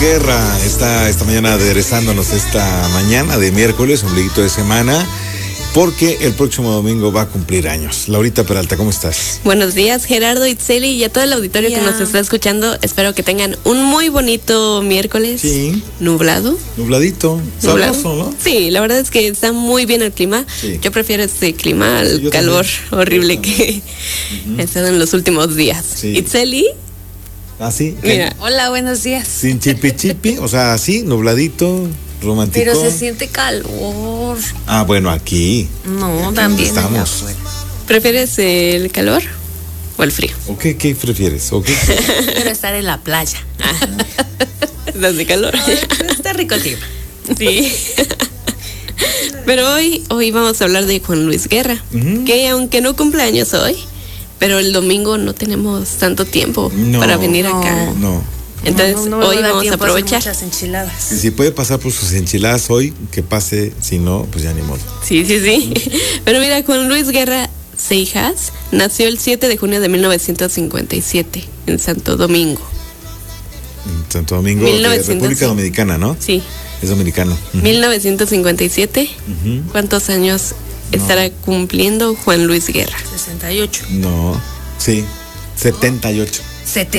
Guerra está esta mañana aderezándonos esta mañana de miércoles, ombliguito de semana, porque el próximo domingo va a cumplir años. Laurita Peralta, ¿cómo estás? Buenos días, Gerardo, Itzeli y a todo el auditorio que nos está escuchando. Espero que tengan un muy bonito miércoles. Sí. Nublado. Nubladito. Sabroso, ¿no? Sí, la verdad es que está muy bien el clima. Sí. Yo prefiero este clima al yo calor también. horrible que ha estado en los últimos días. Sí. Itzeli. ¿Ah, sí? Mira. Hola, buenos días. Sin chipi, o sea, así, nubladito, romántico. Pero se siente calor. Ah, bueno, aquí. No, también. Estamos. ¿Prefieres el calor o el frío? ¿O qué prefieres? ¿O qué? Quiero estar en la playa. ¿Estás de calor? Está rico el clima. Sí. Pero hoy vamos a hablar de Juan Luis Guerra, que aunque no cumple años hoy, pero el domingo no tenemos tanto tiempo para venir acá. No. Entonces hoy vamos a aprovechar. Muchas enchiladas. Y si puede pasar por sus enchiladas hoy, que pase. Si no, pues ya ni modo. Sí. Pero mira, Juan Luis Guerra Seijas nació el 7 de junio de 1957 en Santo Domingo. En Santo Domingo, de 1900, República sí. Dominicana, ¿no? Sí. Es dominicano. 1957. ¿Cuántos años estará cumpliendo Juan Luis Guerra? 68. No, sí, 78. 70.